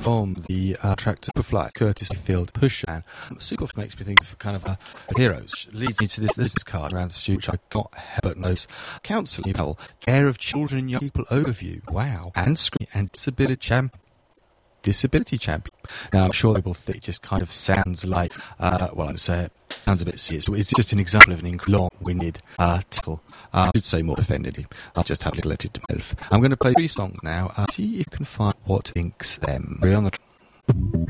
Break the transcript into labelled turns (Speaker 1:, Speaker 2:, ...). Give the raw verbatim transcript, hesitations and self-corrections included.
Speaker 1: from the uh, track Superfly, Curtis Field Push. And Superfly makes me think of kind of uh, heroes. Leads me to this this card around the studio, which I got but knows. Counselling panel, care of children and young people overview. Wow. And screen and disability champ. Disability champion. Now, I'm sure they will think it just kind of sounds like, uh, well, I'm saying it sounds a bit serious. It's just an example of an long-winded uh, title. Uh, I should say more defendedly. I'll just have a little let it to myself. I'm going to play three songs now. Uh, see if you can find what inks them. We're on the